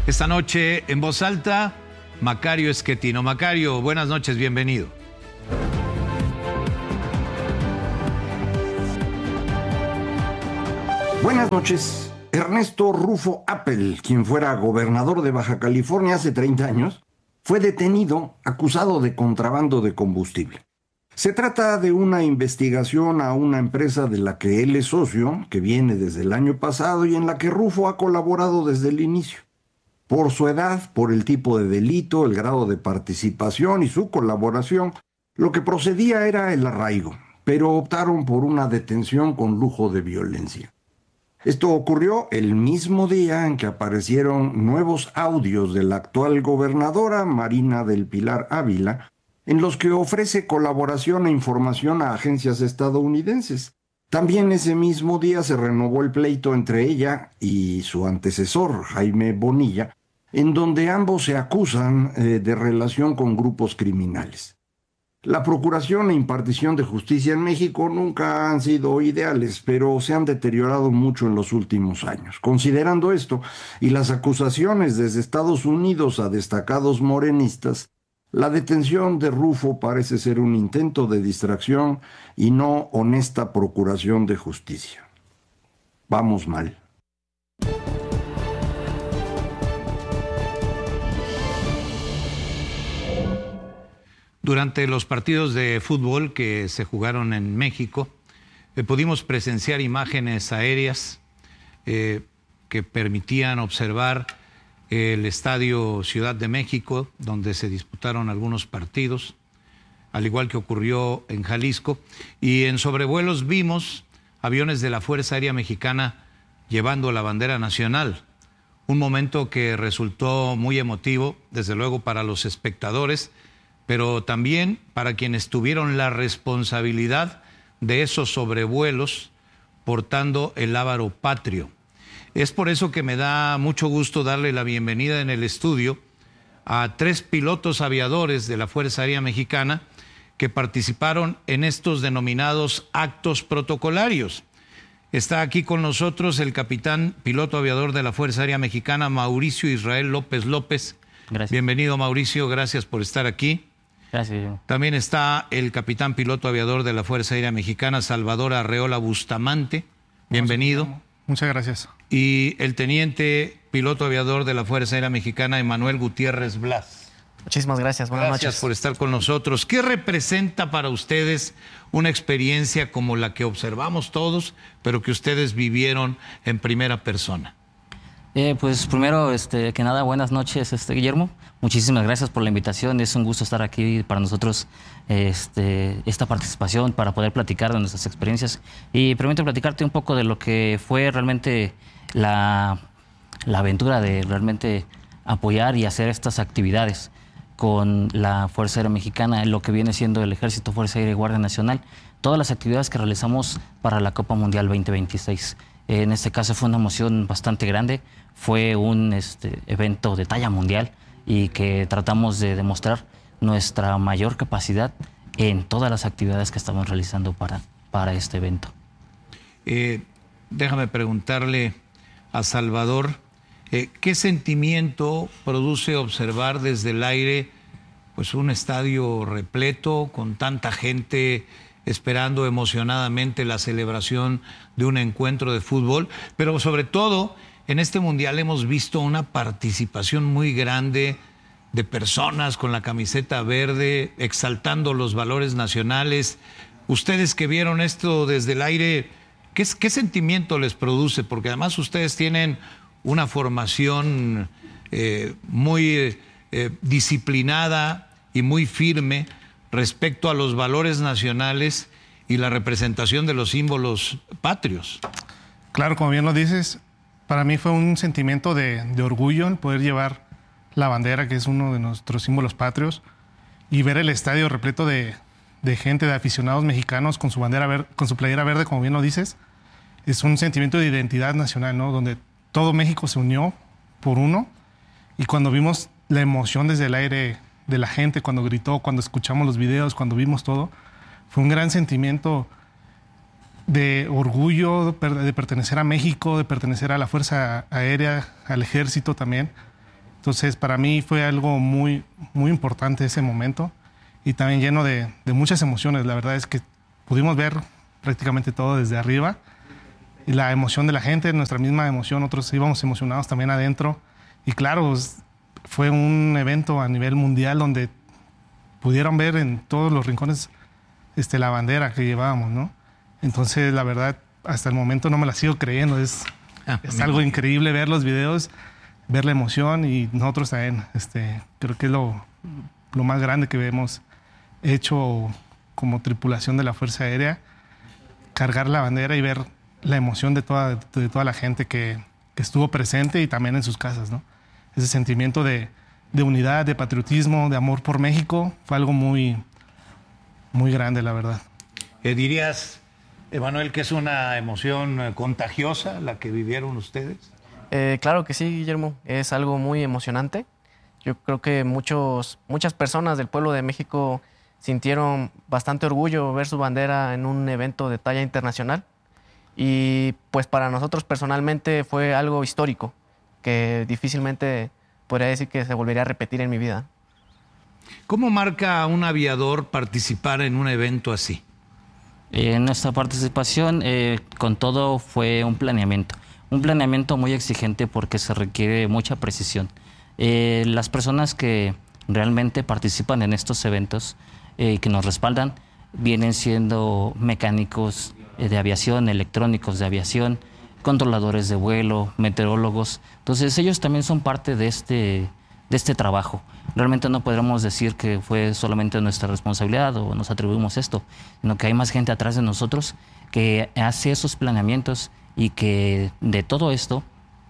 Esta noche en Voz Alta, Macario Schettino. Macario, buenas noches, bienvenido. Buenas noches. Ernesto Rufo Appel, quien fuera gobernador de Baja California hace 30 años, fue detenido acusado de contrabando de combustible. Se trata de una investigación a una empresa de la que él es socio, que viene desde el año pasado y en la que Rufo ha colaborado desde el inicio. Por su edad, por el tipo de delito, el grado de participación y su colaboración, lo que procedía era el arraigo, pero optaron por una detención con lujo de violencia. Esto ocurrió el mismo día en que aparecieron nuevos audios de la actual gobernadora Marina del Pilar Ávila, en los que ofrece colaboración e información a agencias estadounidenses. También ese mismo día se renovó el pleito entre ella y su antecesor, Jaime Bonilla, en donde ambos se acusan de relación con grupos criminales. La procuración e impartición de justicia en México nunca han sido ideales, pero se han deteriorado mucho en los últimos años. Considerando esto y las acusaciones desde Estados Unidos a destacados morenistas, la detención de Rufo parece ser un intento de distracción y no honesta procuración de justicia. Vamos mal. Durante los partidos de fútbol que se jugaron en México, pudimos presenciar imágenes aéreas que permitían observar el Estadio Ciudad de México, donde se disputaron algunos partidos, al igual que ocurrió en Jalisco. Y en sobrevuelos vimos aviones de la Fuerza Aérea Mexicana llevando la bandera nacional. Un momento que resultó muy emotivo, desde luego para los espectadores, pero también para quienes tuvieron la responsabilidad de esos sobrevuelos portando el lábaro patrio. Es por eso que me da mucho gusto darle la bienvenida en el estudio a 3 pilotos aviadores de la Fuerza Aérea Mexicana que participaron en estos denominados actos protocolarios. Está aquí con nosotros el capitán piloto aviador de la Fuerza Aérea Mexicana, Mauricio Israel López López. Gracias. Bienvenido, Mauricio, gracias por estar aquí. Gracias. También está el capitán piloto aviador de la Fuerza Aérea Mexicana, Salvador Arreola Bustamante. Bienvenido. Muchas gracias. Y el teniente piloto aviador de la Fuerza Aérea Mexicana, Emanuel Gutiérrez Blas. Muchísimas gracias. Buenas noches. Gracias por estar con nosotros. ¿Qué representa para ustedes una experiencia como la que observamos todos, pero que ustedes vivieron en primera persona? Pues primero, que nada, buenas noches, Guillermo. Muchísimas gracias por la invitación. Es un gusto estar aquí para nosotros, esta participación, para poder platicar de nuestras experiencias. Y permíteme platicarte un poco de lo que fue realmente la aventura de realmente apoyar y hacer estas actividades con la Fuerza Aérea Mexicana, lo que viene siendo el Ejército, Fuerza Aérea y Guardia Nacional, todas las actividades que realizamos para la Copa Mundial 2026. En este caso fue una emoción bastante grande, fue un evento de talla mundial y que tratamos de demostrar nuestra mayor capacidad en todas las actividades que estamos realizando para este evento. Déjame preguntarle a Salvador, ¿qué sentimiento produce observar desde el aire pues un estadio repleto con tanta gente esperando emocionadamente la celebración de un encuentro de fútbol? Pero sobre todo, en este mundial hemos visto una participación muy grande de personas con la camiseta verde, exaltando los valores nacionales. Ustedes que vieron esto desde el aire, ¿qué sentimiento les produce? Porque además ustedes tienen una formación muy disciplinada y muy firme respecto a los valores nacionales y la representación de los símbolos patrios. Claro, como bien lo dices, para mí fue un sentimiento de orgullo el poder llevar la bandera, que es uno de nuestros símbolos patrios, y ver el estadio repleto de gente, de aficionados mexicanos con su bandera con su playera verde, como bien lo dices. Es un sentimiento de identidad nacional, ¿no? Donde todo México se unió por uno, y cuando vimos la emoción desde el aire de la gente, cuando gritó, cuando escuchamos los videos, cuando vimos todo, fue un gran sentimiento de orgullo de pertenecer a México, de pertenecer a la Fuerza Aérea, al Ejército también, Entonces, para mí fue algo muy, muy importante ese momento y también lleno de muchas emociones. La verdad es que pudimos ver prácticamente todo desde arriba y la emoción de la gente, nuestra misma emoción, nosotros íbamos emocionados también adentro. Y claro, fue un evento a nivel mundial donde pudieron ver en todos los rincones la bandera que llevábamos, ¿no? Entonces, la verdad, hasta el momento no me la sigo creyendo. Es algo increíble ver los videos, ver la emoción y nosotros también. Creo que es lo más grande que hemos hecho como tripulación de la Fuerza Aérea, cargar la bandera y ver la emoción de toda la gente que estuvo presente y también en sus casas, ¿no? Ese sentimiento de unidad, de patriotismo, de amor por México, fue algo muy, muy grande, la verdad. ¿Dirías, Emanuel, que es una emoción contagiosa la que vivieron ustedes? Claro que sí, Guillermo, es algo muy emocionante. Yo creo que muchas personas del pueblo de México sintieron bastante orgullo ver su bandera en un evento de talla internacional y pues para nosotros personalmente fue algo histórico que difícilmente podría decir que se volvería a repetir en mi vida. ¿Cómo marca a un aviador participar en un evento así? Nuestra participación con todo fue un planeamiento muy exigente porque se requiere mucha precisión. Las personas que realmente participan en estos eventos, que nos respaldan, vienen siendo mecánicos de aviación, electrónicos de aviación, controladores de vuelo, meteorólogos. Entonces ellos también son parte de este trabajo. Realmente no podremos decir que fue solamente nuestra responsabilidad o nos atribuimos esto, sino que hay más gente atrás de nosotros que hace esos planeamientos y que de todo esto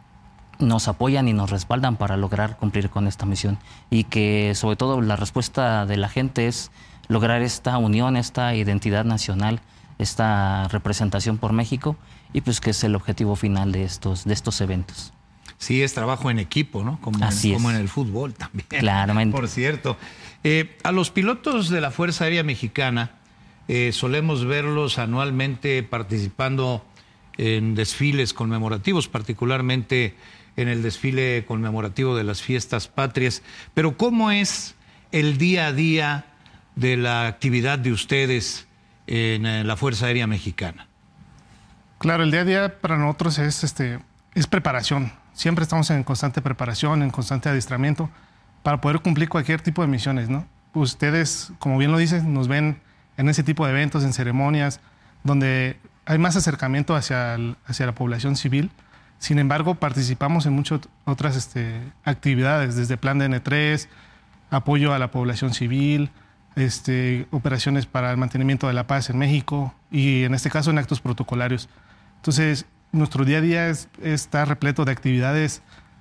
nos apoyan y nos respaldan para lograr cumplir con esta misión. Y que sobre todo la respuesta de la gente es lograr esta unión, esta identidad nacional, esta representación por México y pues que es el objetivo final de estos eventos. Sí, es trabajo en equipo, ¿no? Como en el fútbol también. Claramente. Por cierto. A los pilotos de la Fuerza Aérea Mexicana solemos verlos anualmente participando en desfiles conmemorativos, particularmente en el desfile conmemorativo de las Fiestas Patrias. Pero ¿cómo es el día a día de la actividad de ustedes en la Fuerza Aérea Mexicana? Claro, el día a día para nosotros es preparación. Siempre estamos en constante preparación, en constante adiestramiento para poder cumplir cualquier tipo de misiones, ¿no? Ustedes, como bien lo dicen, nos ven en ese tipo de eventos, en ceremonias, donde hay más acercamiento hacia la población civil. Sin embargo, participamos en muchas otras actividades, desde plan de N3, apoyo a la población civil, operaciones para el mantenimiento de la paz en México y en este caso en actos protocolarios. Entonces, nuestro día a día está repleto de actividades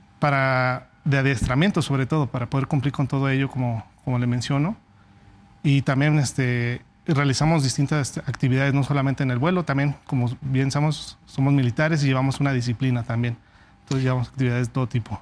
de adiestramiento, sobre todo, para poder cumplir con todo ello, como le menciono. Y también realizamos distintas actividades, no solamente en el vuelo, también, como bien somos militares y llevamos una disciplina también. Entonces, llevamos actividades de todo tipo.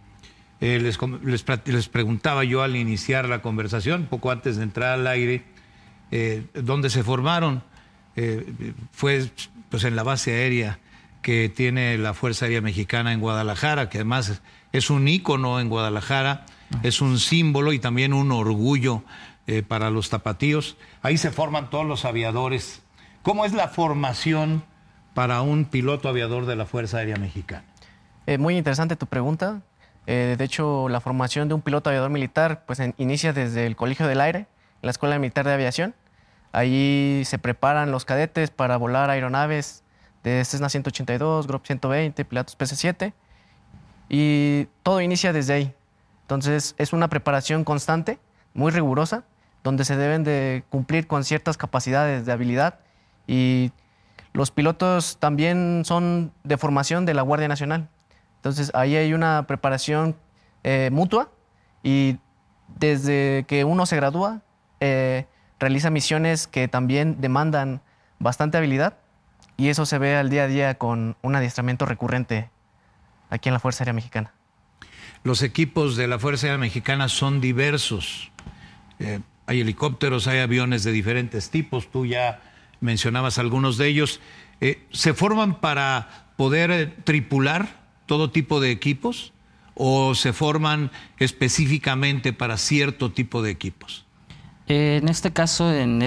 Les preguntaba yo al iniciar la conversación, poco antes de entrar al aire, ¿dónde se formaron? Fue pues en la base aérea que tiene la Fuerza Aérea Mexicana en Guadalajara, que además es un ícono en Guadalajara, es un símbolo y también un orgullo para los tapatíos. Ahí se forman todos los aviadores. ¿Cómo es la formación para un piloto aviador de la Fuerza Aérea Mexicana? Muy interesante tu pregunta. De hecho, la formación de un piloto aviador militar pues, inicia desde el Colegio del Aire, la Escuela Militar de Aviación. Ahí se preparan los cadetes para volar aeronaves de Cessna 182, Group 120, Pilatus PC-7. Y todo inicia desde ahí. Entonces, es una preparación constante, muy rigurosa, donde se deben de cumplir con ciertas capacidades de habilidad. Y los pilotos también son de formación de la Guardia Nacional. Entonces, ahí hay una preparación mutua y desde que uno se gradúa, realiza misiones que también demandan bastante habilidad y eso se ve al día a día con un adiestramiento recurrente aquí en la Fuerza Aérea Mexicana. Los equipos de la Fuerza Aérea Mexicana son diversos. Hay helicópteros, hay aviones de diferentes tipos, tú ya mencionabas algunos de ellos. ¿Se forman para poder tripular todo tipo de equipos o se forman específicamente para cierto tipo de equipos? En este caso, en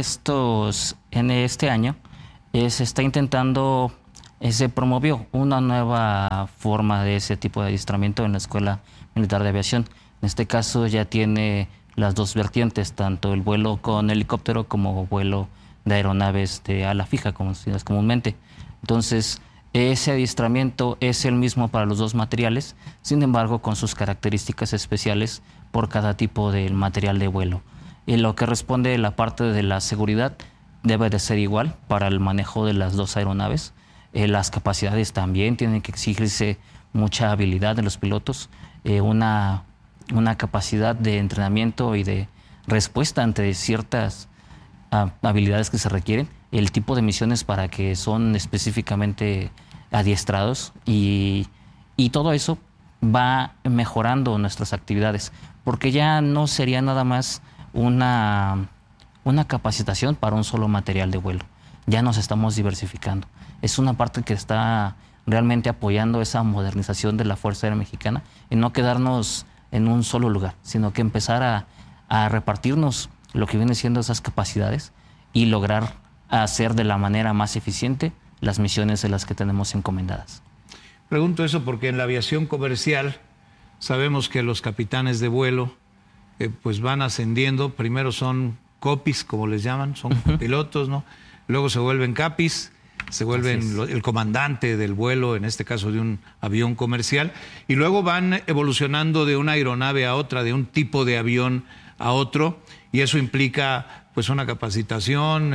este año, se está intentando, se promovió una nueva forma de ese tipo de adiestramiento en la Escuela Militar de Aviación. En este caso ya tiene las dos vertientes, tanto el vuelo con helicóptero como vuelo de aeronaves de ala fija, como se dice comúnmente. Entonces, ese adiestramiento es el mismo para los dos materiales, sin embargo, con sus características especiales por cada tipo de material de vuelo. Y lo que responde la parte de la seguridad debe de ser igual para el manejo de las dos aeronaves. Las capacidades también tienen que exigirse mucha habilidad de los pilotos, una capacidad de entrenamiento y de respuesta ante ciertas habilidades que se requieren, el tipo de misiones para que son específicamente adiestrados y todo eso va mejorando nuestras actividades, porque ya no sería nada más una capacitación para un solo material de vuelo. Ya nos estamos diversificando. Es una parte que está realmente apoyando esa modernización de la Fuerza Aérea Mexicana y no quedarnos en un solo lugar, sino que empezar a repartirnos lo que viene siendo esas capacidades y lograr hacer de la manera más eficiente las misiones de las que tenemos encomendadas. Pregunto eso porque en la aviación comercial sabemos que los capitanes de vuelo pues van ascendiendo. Primero son copis, como les llaman, son pilotos, ¿no? Luego se vuelven capis, se vuelven el comandante del vuelo, en este caso de un avión comercial, y luego van evolucionando de una aeronave a otra, de un tipo de avión a otro, y eso implica pues una capacitación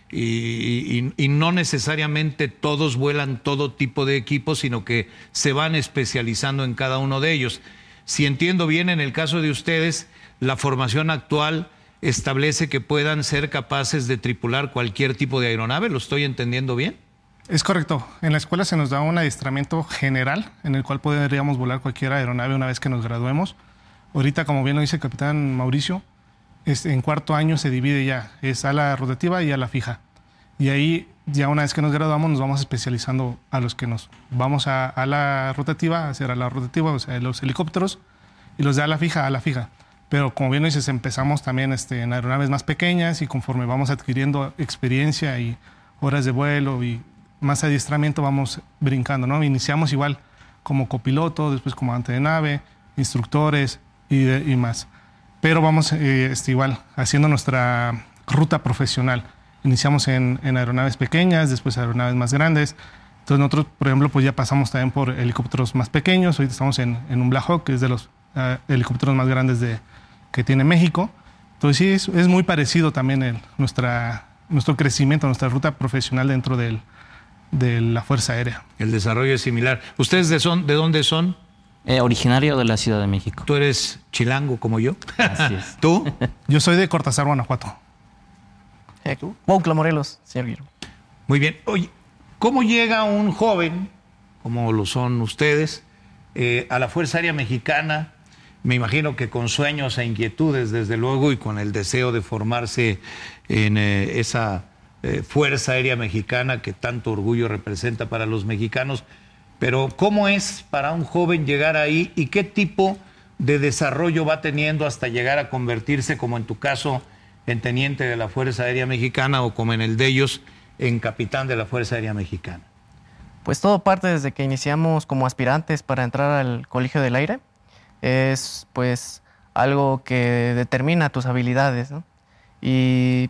y no necesariamente todos vuelan todo tipo de equipos, sino que se van especializando en cada uno de ellos. Si entiendo bien, en el caso de ustedes, la formación actual establece que puedan ser capaces de tripular cualquier tipo de aeronave. ¿Lo estoy entendiendo bien? Es correcto. En la escuela se nos da un adiestramiento general en el cual podríamos volar cualquier aeronave una vez que nos graduemos. Ahorita, como bien lo dice el capitán Mauricio, en cuarto año se divide ya, es ala rotativa y ala fija. Y ahí, ya una vez que nos graduamos, nos vamos especializando a los que nos vamos a ala rotativa, a hacer ala rotativa, o sea, los helicópteros, y los de ala fija, ala fija. Pero como bien dices, empezamos también en aeronaves más pequeñas y conforme vamos adquiriendo experiencia y horas de vuelo y más adiestramiento vamos brincando, ¿no? Iniciamos igual como copiloto, después comandante de nave, instructores y más. Pero vamos igual haciendo nuestra ruta profesional. Iniciamos en aeronaves pequeñas, después aeronaves más grandes. Entonces nosotros, por ejemplo, pues ya pasamos también por helicópteros más pequeños. Ahorita estamos en un Black Hawk, que es de los helicópteros más grandes que tiene México. Entonces sí, es muy parecido también nuestro crecimiento, nuestra ruta profesional dentro de la Fuerza Aérea. El desarrollo es similar. ¿Ustedes de dónde son? Originario de la Ciudad de México. ¿Tú eres chilango como yo? Así es. ¿Tú? Yo soy de Cortázar, Guanajuato. ¿Tú? Cuautla, Morelos, señor Guillermo. Muy bien. Oye, ¿cómo llega un joven, como lo son ustedes, a la Fuerza Aérea Mexicana? Me imagino que con sueños e inquietudes, desde luego, y con el deseo de formarse en esa Fuerza Aérea Mexicana que tanto orgullo representa para los mexicanos. Pero ¿cómo es para un joven llegar ahí y qué tipo de desarrollo va teniendo hasta llegar a convertirse, como en tu caso, en teniente de la Fuerza Aérea Mexicana o como en el de ellos, en capitán de la Fuerza Aérea Mexicana? Pues todo parte desde que iniciamos como aspirantes para entrar al Colegio del Aire. Es pues algo que determina tus habilidades, ¿no? Y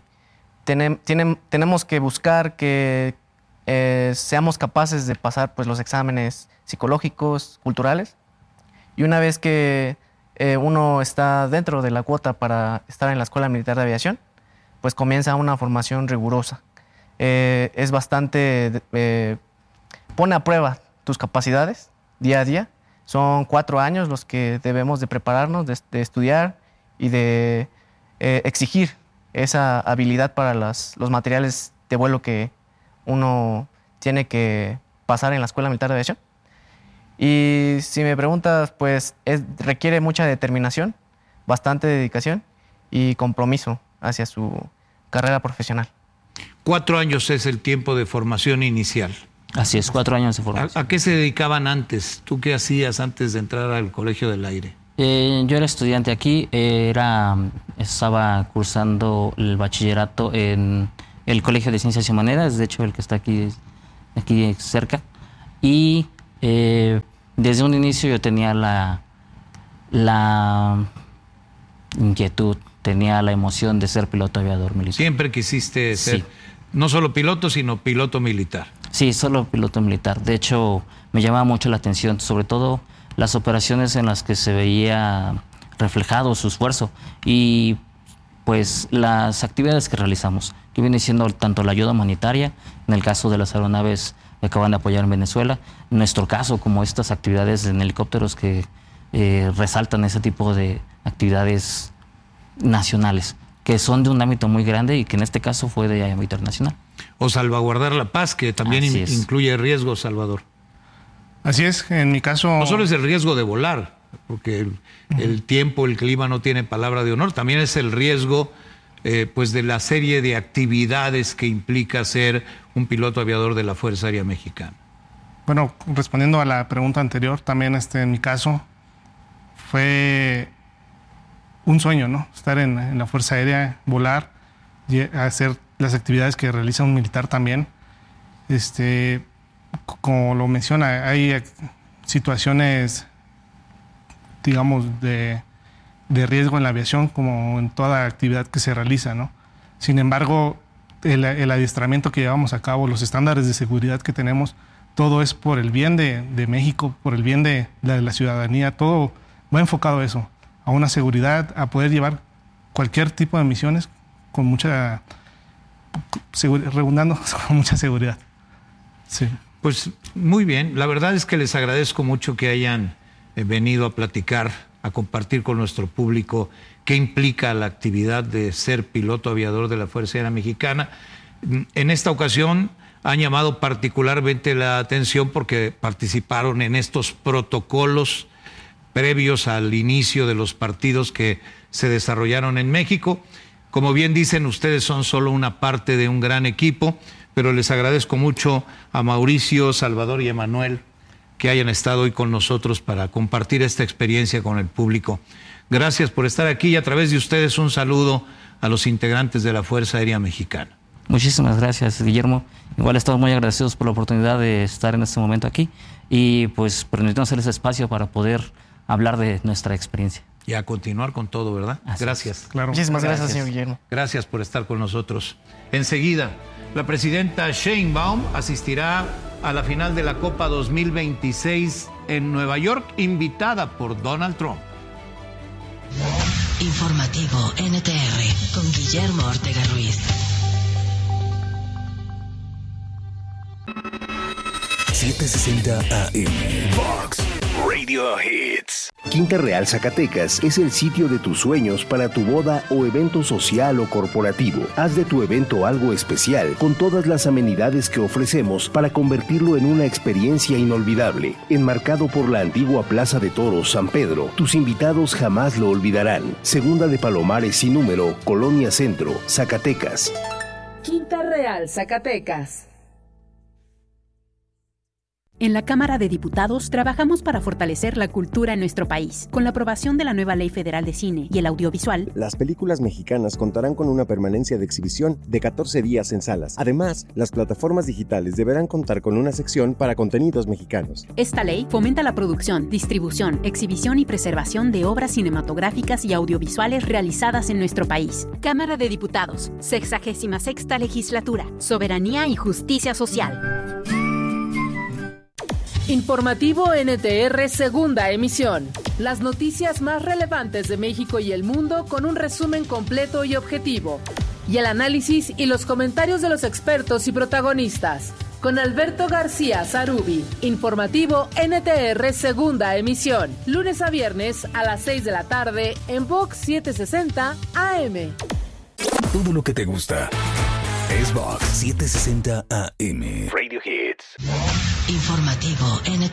tenemos que buscar que seamos capaces de pasar pues los exámenes psicológicos, culturales, y una vez que uno está dentro de la cuota para estar en la Escuela Militar de Aviación, pues comienza una formación rigurosa. Es bastante, pone a prueba tus capacidades día a día. Son 4 años los que debemos de prepararnos, de estudiar y de exigir esa habilidad para los materiales de vuelo que uno tiene que pasar en la Escuela Militar de Aviación. Y si me preguntas, pues requiere mucha determinación, bastante dedicación y compromiso hacia su carrera profesional. 4 años es el tiempo de formación inicial. Así es, 4 años de formación. ¿A qué se dedicaban antes? ¿Tú qué hacías antes de entrar al Colegio del Aire? Yo era estudiante aquí, estaba cursando el bachillerato en el Colegio de Ciencias y Humanidades, de hecho el que está aquí cerca, y desde un inicio yo tenía la inquietud, tenía la emoción de ser piloto aviador militar. Siempre quisiste ser, no solo piloto, sino piloto militar. Sí, solo piloto militar. De hecho, me llamaba mucho la atención, sobre todo las operaciones en las que se veía reflejado su esfuerzo y pues las actividades que realizamos, que viene siendo tanto la ayuda humanitaria, en el caso de las aeronaves que acaban de apoyar en Venezuela, en nuestro caso, como estas actividades en helicópteros que resaltan ese tipo de actividades nacionales, que son de un ámbito muy grande y que en este caso fue de ámbito internacional. O salvaguardar la paz, que también incluye riesgos, Salvador. Así es, en mi caso... No solo es el riesgo de volar, porque el tiempo, el clima no tiene palabra de honor, también es el riesgo pues de la serie de actividades que implica ser un piloto aviador de la Fuerza Aérea Mexicana. Bueno, respondiendo a la pregunta anterior, también en mi caso fue un sueño, ¿no? Estar en la Fuerza Aérea, volar, hacer las actividades que realiza un militar también. Como lo menciona, hay situaciones, digamos, de riesgo en la aviación, como en toda actividad que se realiza, ¿no? Sin embargo, el adiestramiento que llevamos a cabo, los estándares de seguridad que tenemos, todo es por el bien de México, por el bien de la ciudadanía, todo va enfocado a eso, a una seguridad, a poder llevar cualquier tipo de misiones con mucha redundando con mucha seguridad. Sí. Pues muy bien, la verdad es que les agradezco mucho que hayan venido a platicar, a compartir con nuestro público qué implica la actividad de ser piloto aviador de la Fuerza Aérea Mexicana. En esta ocasión han llamado particularmente la atención porque participaron en estos protocolos previos al inicio de los partidos que se desarrollaron en México. Como bien dicen, ustedes son solo una parte de un gran equipo, pero les agradezco mucho a Mauricio, Salvador y Emanuel que hayan estado hoy con nosotros para compartir esta experiencia con el público. Gracias por estar aquí y a través de ustedes un saludo a los integrantes de la Fuerza Aérea Mexicana. Muchísimas gracias, Guillermo. Igual estamos muy agradecidos por la oportunidad de estar en este momento aquí y pues permitirnos hacer ese espacio para poder hablar de nuestra experiencia. Y a continuar con todo, ¿verdad? Así gracias. Claro. Muchísimas gracias, señor Guillermo. Gracias por estar con nosotros. Enseguida, la presidenta Sheinbaum asistirá a la final de la Copa 2026 en Nueva York, invitada por Donald Trump. Informativo NTR con Guillermo Ortega Ruiz. 760 AM. Vox Radio Hits. Quinta Real Zacatecas es el sitio de tus sueños para tu boda o evento social o corporativo. Haz de tu evento algo especial con todas las amenidades que ofrecemos para convertirlo en una experiencia inolvidable. Enmarcado por la antigua Plaza de Toros San Pedro, tus invitados jamás lo olvidarán. Segunda de Palomares sin número, Colonia Centro, Zacatecas. Quinta Real Zacatecas. En la Cámara de Diputados trabajamos para fortalecer la cultura en nuestro país. Con la aprobación de la nueva Ley Federal de Cine y el Audiovisual, las películas mexicanas contarán con una permanencia de exhibición de 14 días en salas. Además, las plataformas digitales deberán contar con una sección para contenidos mexicanos. Esta ley fomenta la producción, distribución, exhibición y preservación de obras cinematográficas y audiovisuales realizadas en nuestro país. Cámara de Diputados, 66ª Legislatura, Soberanía y Justicia Social. Informativo NTR, segunda emisión. Las noticias más relevantes de México y el mundo con un resumen completo y objetivo. Y el análisis y los comentarios de los expertos y protagonistas. Con Alberto García Zarubi. Informativo NTR, segunda emisión. Lunes a viernes a las 6 de la tarde en Vox 760 AM. Todo lo que te gusta es Vox 760 AM. Radio Hits. Informativo NTR.